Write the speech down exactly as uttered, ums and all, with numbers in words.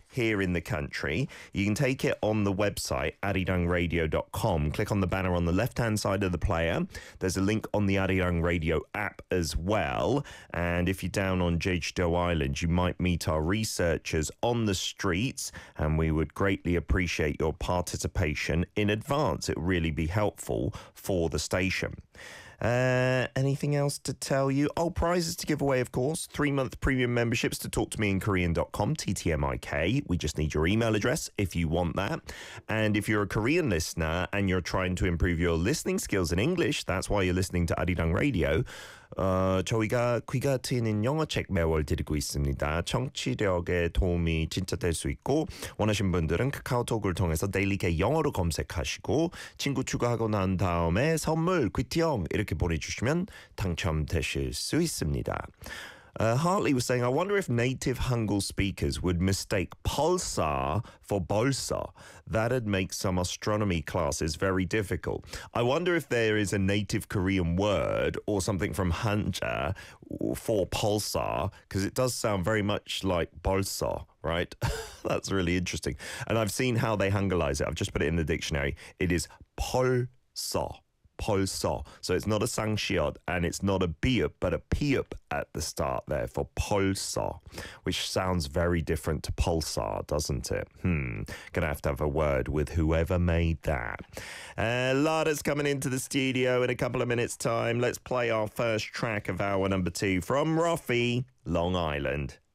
here in the country. You can take it on the website, arirang radio dot com. Click on the banner on the left-hand side of the player. There's a link on the Arirang Radio app as well. And if you're down on Jeju-do Island, you might meet our researchers on the streets, and we would greatly appreciate your participation in advance. It would really be helpful for the station. Uh, anything else to tell you? Oh, prizes to give away, of course. Three-month premium memberships to talk to me in Korean dot com, T T M I K. We just need your email address if you want that. And if you're a Korean listener and you're trying to improve your listening skills in English, that's why you're listening to Arirang Radio. 어, 저희가 귀가 트이는 영어책 매월 드리고 있습니다. 청취력에 도움이 진짜 될 수 있고, 원하신 분들은 카카오톡을 통해서 데일리케 영어로 검색하시고 친구 추가하고 난 다음에 선물 귀티형 이렇게 보내주시면 당첨되실 수 있습니다. Uh, Hartley was saying, I wonder if native Hangul speakers would mistake pulsar for bolsa. That'd make some astronomy classes very difficult. I wonder if there is a native Korean word or something from Hanja for pulsar, because it does sound very much like bolsa, right? That's really interesting. And I've seen how they Hangalize it. I've just put it in the dictionary. It is polsa. Polsa. So it's not a sangshiyot and it's not a biup, but a piup at the start there for polsa, which sounds very different to pulsar, doesn't it? Hmm. Gonna have to have a word with whoever made that. Uh, Lada's coming into the studio in a couple of minutes' time. Let's play our first track of hour number two from Roffy, Long Island.